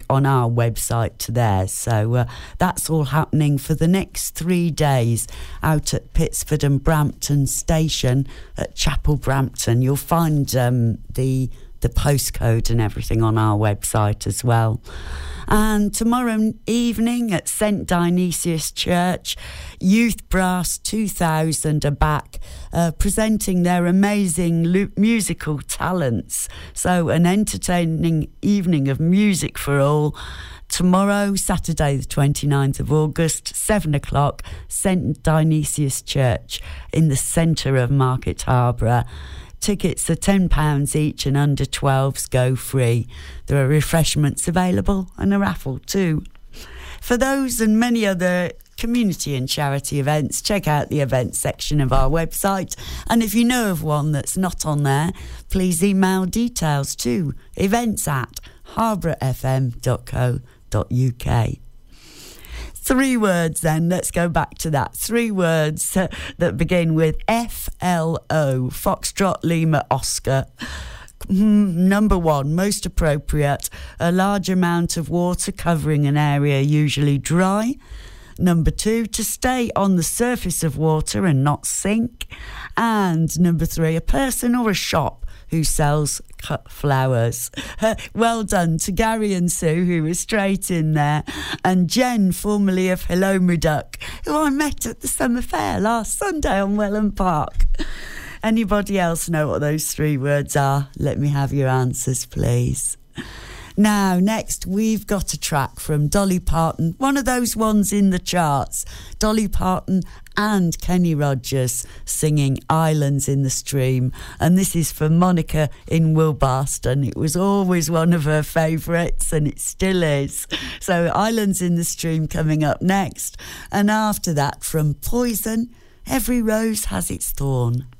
on our website to theirs. So that's all happening for the next 3 days out at Pitsford and Brampton Station at Chapel Brampton. You'll find the postcode and everything on our website as well. And tomorrow evening at St Dionysius Church, Youth Brass 2000 are back presenting their amazing musical talents. So an entertaining evening of music for all. Tomorrow, Saturday the 29th of August, 7 o'clock, St Dionysius Church in the centre of Market Harborough. Tickets are £10 each and under 12s go free. There are refreshments available and a raffle too. For those and many other community and charity events, check out the events section of our website. And if you know of one that's not on there, please email details to events@harbourfm.co.uk. 3 words then, let's go back to that. 3 words that begin with FLO, Foxtrot Lima Oscar. Number 1, most appropriate, a large amount of water covering an area usually dry. Number 2, to stay on the surface of water and not sink. And number 3, a person or a shop who sells cut flowers. Well done to Gary and Sue, who were straight in there, and Jen, formerly of Hello Muduck, who I met at the summer fair last Sunday on Welland Park. Anybody else know what those 3 words are? Let me have your answers, please. Now, next, we've got a track from Dolly Parton, one of those ones in the charts. Dolly Parton and Kenny Rogers singing Islands in the Stream. And this is for Monica in Wilbaston. It was always one of her favourites, and it still is. So Islands in the Stream coming up next. And after that, from Poison, Every Rose Has Its Thorn.